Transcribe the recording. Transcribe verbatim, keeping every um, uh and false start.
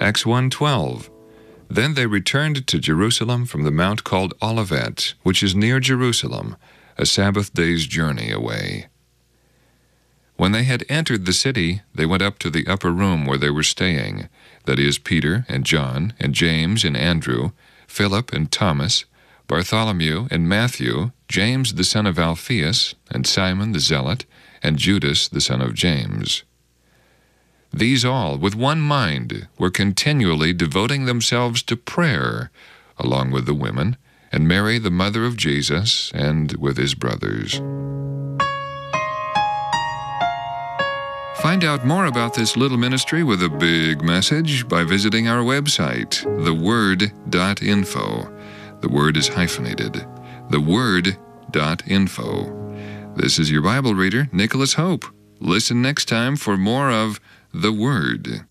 Acts one twelve. Then they returned to Jerusalem from the mount called Olivet, which is near Jerusalem, a Sabbath day's journey away. When they had entered the city, they went up to the upper room where they were staying, that is, Peter and John and James and Andrew, Philip and Thomas, Bartholomew and Matthew, James the son of Alphaeus, and Simon the Zealot, and Judas the son of James. These all, with one mind, were continually devoting themselves to prayer, along with the women, and Mary the mother of Jesus, and with his brothers. Find out more about this little ministry with a big message by visiting our website, the word dot info. The word is hyphenated. the word dot info. This is your Bible reader, Nicholas Hope. Listen next time for more of The Word.